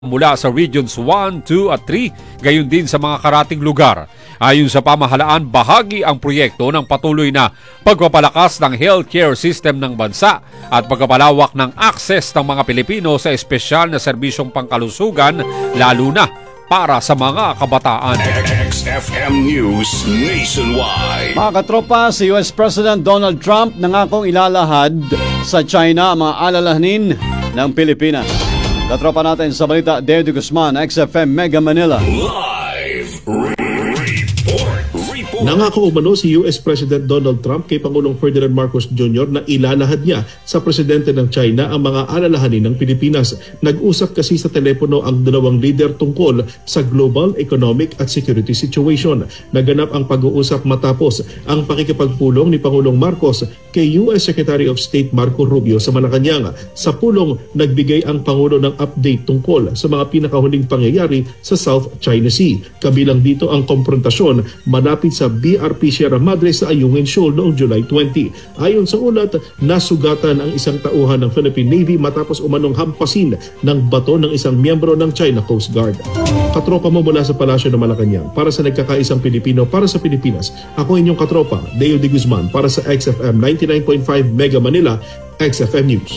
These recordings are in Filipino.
mula sa Regions 1, 2 at 3, gayon din sa mga karating lugar. Ayon sa pamahalaan, bahagi ang proyekto ng patuloy na pagpapalakas ng healthcare system ng bansa at pagpapalawak ng access ng mga Pilipino sa espesyal na serbisyong pangkalusugan, lalo na para sa mga kabataan. XFM News Nationwide. Mga katropa, si US President Donald Trump nangakong ilalahad sa China ang mga alalahanin ng Pilipinas. Katropa natin sa balita, David Guzman, XFM Mega Manila. Live report. Nangako umano si US President Donald Trump kay Pangulong Ferdinand Marcos Jr. na ilalahad niya sa presidente ng China ang mga alalahanin ng Pilipinas. Nag-usap kasi sa telepono ang dalawang leader tungkol sa global economic at security situation. Naganap ang pag-uusap matapos ang pakikipagpulong ni Pangulong Marcos kay US Secretary of State Marco Rubio sa Malacanang. Sa pulong, nagbigay ang Pangulo ng update tungkol sa mga pinakahuling pangyayari sa South China Sea. Kabilang dito ang konfrontasyon malapit sa BRP Sierra Madre sa Ayungin Shoal noong July 20. Ayon sa ulat, nasugatan ang isang tauhan ng Philippine Navy matapos umanong hampasin ng bato ng isang miyembro ng China Coast Guard. Katropa mo mula sa Palasyo ng Malacanang, para sa nagkakaisang Pilipino, para sa Pilipinas, ako inyong katropa, Deo de Guzman, para sa XFM 99.5 Mega Manila, XFM News.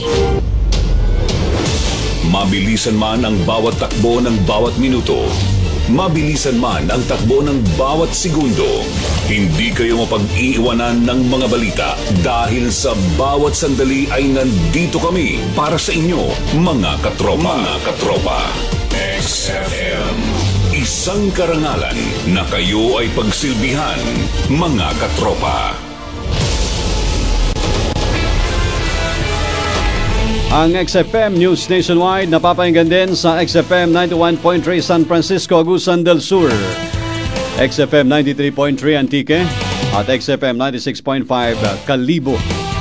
Mabilisan man ang bawat takbo ng bawat minuto, mabilisan man ang takbo ng bawat segundo, hindi kayo mapag-iiwanan ng mga balita dahil sa bawat sandali ay nandito kami para sa inyo, mga katropa. Mga katropa. XFM. Isang karangalan na kayo ay pagsilbihan, mga katropa. Ang XFM News Nationwide napapakinggan din sa XFM 91.3 San Francisco, Agusan del Sur, XFM 93.3 Antique at XFM 96.5 Kalibo.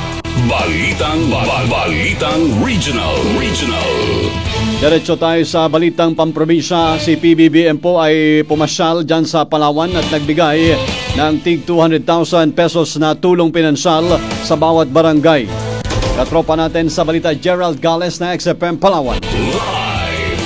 Balitang Regional. Diretso tayo sa balitang pamprobinsya. Si PBBM po ay pumasyal dyan sa Palawan at nagbigay ng tig 200,000 pesos na tulong pinansyal sa bawat barangay. Katropa natin sa balita, Gerald Gales na XFM Palawan. Live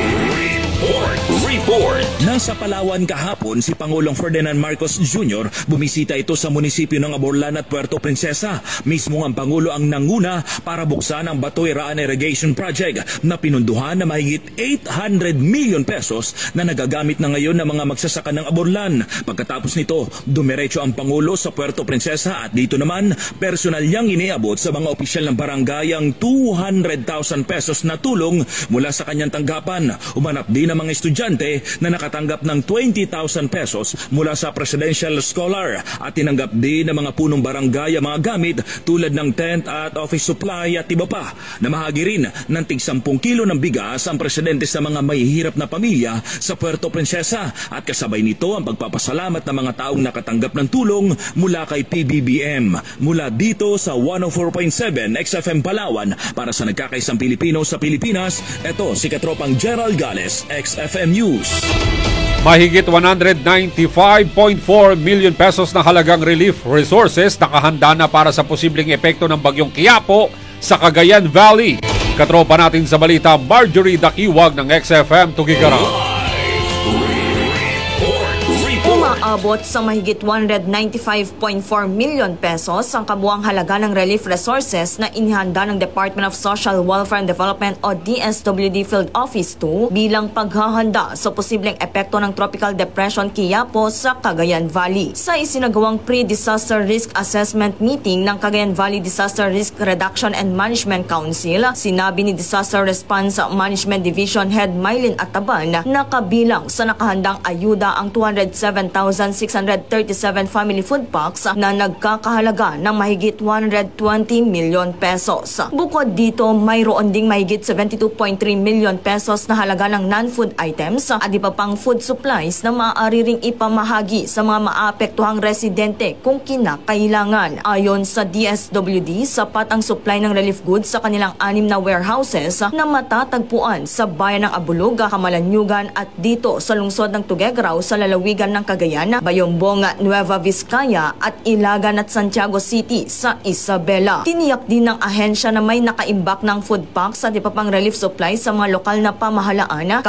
report. Nasa Palawan kahapon si Pangulong Ferdinand Marcos Jr. Bumisita ito sa munisipyo ng Aborlan at Puerto Princesa. Mismo ang Pangulo ang nanguna para buksan ang Batoy Raan Irrigation Project na pinunduhan na mahigit 800 million pesos na nagagamit na ngayon ng mga magsasaka ng Aborlan. Pagkatapos nito, dumiretso ang Pangulo sa Puerto Princesa at dito naman, personal niyang iniabot sa mga opisyal ng barangay ang 200,000 pesos na tulong mula sa kanyang tanggapan. Umanap din ang mga estudyante na nakatanggap ng 20,000 pesos mula sa Presidential Scholar at tinanggap din ng mga punong barangay ang mga gamit tulad ng tent at office supply at iba pa. Namahagi rin ng tig 10 kilo ng bigas ang presidente sa mga mahihirap na pamilya sa Puerto Princesa at kasabay nito ang pagpapasalamat ng mga taong nakatanggap ng tulong mula kay PBBM. Mula dito sa 104.7 XFM Palawan para sa nagkakaisang Pilipino sa Pilipinas, ito si Katropang Gerald Gales, XFM News. Mahigit 195.4 million pesos na halagang relief resources nakahanda na para sa posibleng epekto ng bagyong Quiapo sa Cagayan Valley. Katropa natin sa balita, Marjorie Dakiwag ng XFM Tugigaraw. Umaabot sa mahigit 195.4 million pesos ang kabuang halaga ng relief resources na inihanda ng Department of Social Welfare and Development o DSWD Field Office 2 bilang paghahanda sa posibleng epekto ng Tropical Depression Quiapo sa Cagayan Valley. Sa isinagawang Pre-Disaster Risk Assessment Meeting ng Cagayan Valley Disaster Risk Reduction and Management Council, sinabi ni Disaster Response Management Division Head Mylene Ataban na kabilang sa nakahandang ayuda ang 207,637 family food packs na nagkakahalaga ng mahigit 120 million pesos. Bukod dito, mayroon ding mahigit 72.3 million pesos na halaga ng non-food items at iba pang food supplies na maaari ring ipamahagi sa mga maapektuhang residente kung kinakailangan. Ayon sa DSWD, sapat ang supply ng relief goods sa kanilang 6 na warehouses na matatagpuan sa bayan ng Abuluga, Kamalanyugan at dito sa lungsod ng Tuguegarao sa lalawigan ng Cagayan Bulacan, Bayombong, Nueva Vizcaya at Ilagan at Santiago City sa Isabela. Tiniyak din ng ahensya na may nakaimbak ng food packs at iba pang relief supplies sa mga lokal na pamahalaan